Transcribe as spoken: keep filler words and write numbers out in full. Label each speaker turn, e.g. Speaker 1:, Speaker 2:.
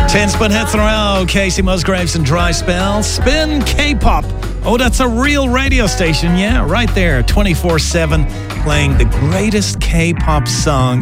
Speaker 1: Ten spin hits in a row. Casey Musgraves and Dry Spell. Spin K-pop. Oh, that's a real radio station. Yeah, right there. twenty-four seven playing the greatest K-pop songs.